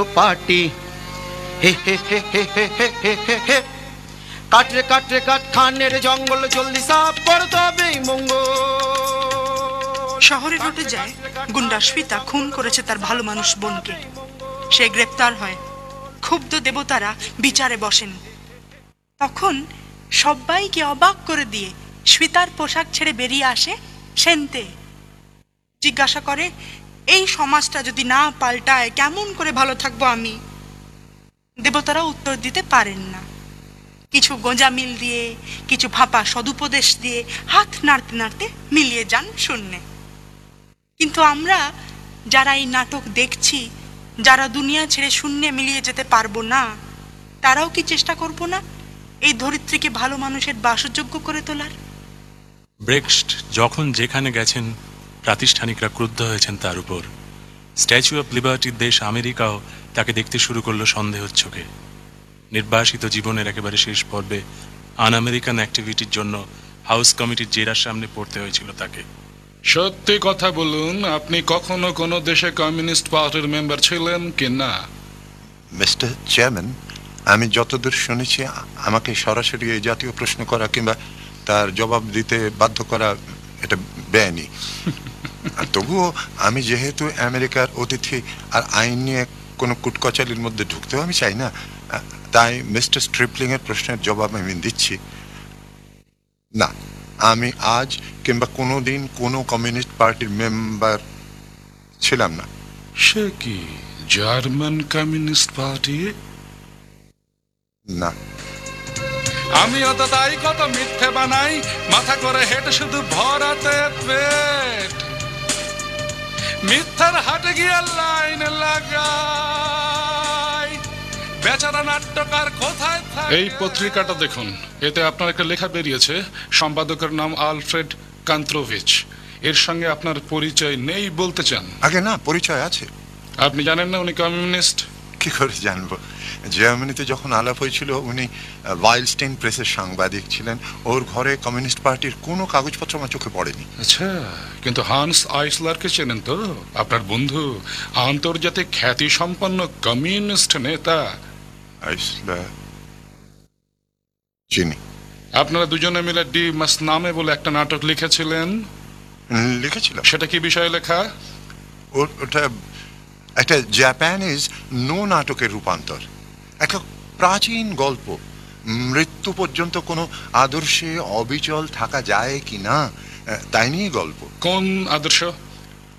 Party হে হে হে হে হে হে হে হে হে কাটরে কাটরে কাট খানের জঙ্গল জলদি সাফ কর তবেই মঙ্গল। শহরে রটে যায় গুন্ডা স্মিতা খুন করেছে তার ভালো মানুষ বোনকে। সে গ্রেপ্তার হয়। ক্ষুব্ধ দেবতারা বিচারে বসেন। তখন সবাইকে অবাক করে দিয়ে স্মিতার পোশাক ছেড়ে বেরিয়ে আসে সেনতে। জিজ্ঞাসা করে, এই সমাজটা যদি না পাল্টায় কেমন করে ভালো থাকবো আমি? দেবতারা উত্তর দিতে পারেন না। কিছু গোঁজামিল দিয়ে, কিছু ফাঁপা সদুপদেশ দিয়ে হাত নাড়তে নাড়তে মিলিয়ে যান শূন্যে। কিন্তু আমরা যারা এই নাটক দেখছি, যারা দুনিয়া ছেড়ে শূন্যে মিলিয়ে যেতে পারবো না, তারাও কি চেষ্টা করব না এই ধরিত্রীকে ভালো মানুষের বাসযোগ্য করে তোলার? ব্রেক্সট যখন যেখানে গেছেন প্রাতিষ্ঠানিকরা ক্রুদ্ধ হয়েছেন তার উপর। স্ট্যাচু অফ লিবার্টির দেশ আমেরিকাও তাকে দেখতে শুরু করলো সন্দেহের চোখে। নির্বাসিত জীবনের একেবারে শেষ পর্বে আন আমেরিকান অ্যাক্টিভিটির জন্য হাউস কমিটির জেরার সামনে পড়তে হয়েছিল তাকে। সত্যি কথা বলুন, আপনি কখনো কোনো দেশে কমিউনিস্ট পার্টির মেম্বার ছিলেন কি না? মিস্টার চেয়ারম্যান, আমি যতদূর শুনেছি আমাকে সরাসরি এই জাতীয় প্রশ্ন করা কিংবা তার জবাব দিতে বাধ্য করা এটা বেআইনি। তবুও আমি যেহেতু আমেরিকার অতিথি আর আইন নিয়ে কোনো কুটকচালির মধ্যে ঢুকতেও আমি চাই না, তাই মিস্টার স্ট্রিপলিংয়ের প্রশ্নের জবাব আমি দিচ্ছি না। আমি আজ কিংবা কোনো দিন কোনো কমিউনিস্ট পার্টির মেম্বার ছিলাম না। সে কি জার্মান কমিউনিস্ট পার্টি? না। আমিও তো তাই কত মিথ্যে বানাই, মাথা করে হেঁটে শুধু ভরাতে পেট। মিথ্যার হাটে গিয়ে লাইন লাগাই, বেচারা নাট্যকার কোথায় থাকে? এই পত্রিকাটা দেখুন, এতে আপনার একটা লেখা বেরিয়েছে। সম্পাদকের নাম আলফ্রেড কান্ত্রোভিচ। এর সঙ্গে আপনার পরিচয় নেই বলতে চান? আগে না, পরিচয় আছে। আপনি জানেন না উনি কমিউনিস্ট? কি করে জানবো? জার্মানিতে যখন আলাপ হয়েছিল উনি ওয়াইলস্টেইন প্রেসের সাংবাদিক ছিলেন। ওর ঘরে কমিউনিস্ট পার্টির কোনো কাগজপত্র আমার চোখে পড়েনি। আচ্ছা, কিন্তু হান্স আইসলারকে চেনেন তো? আপনার বন্ধু, আন্তর্জাতিক খ্যাতি সম্পন্ন কমিউনিস্ট নেতা। আইসলার চিনি। আপনারা দুজনে মিলে ডি মাস নামে বলে একটা নাটক লিখেছিলেন। লিখেছিলাম। সেটা কি বিষয়ে লেখা? ওটা একটা জাপানিজ নো নাটকের রূপান্তর। একটা প্রাচীন গল্প। মৃত্যু পর্যন্ত কোনো আদর্শে অবিচল থাকা যায় কি না তাই নিয়ে গল্প। কোন আদর্শ?